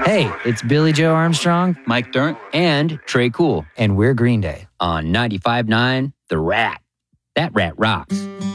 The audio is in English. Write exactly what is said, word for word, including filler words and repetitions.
Hey, it's Billy Joe Armstrong, Mike Dirnt, and Trey Cool. and we're Green Day. On ninety-five point nine The Rat. That rat rocks.